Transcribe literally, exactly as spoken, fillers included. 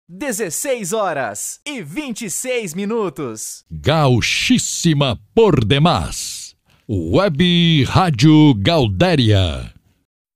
dezesseis horas e vinte e seis minutos. Gauchíssima por demais. Web Rádio Gaudéria.